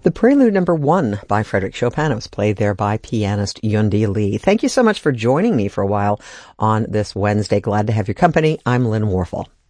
The Prelude Number 1 by Frederick Chopin was played there by pianist Yundi Lee. Thank you so much for joining me for a while on this Wednesday. Glad to have your company. I'm Lynn Warfel.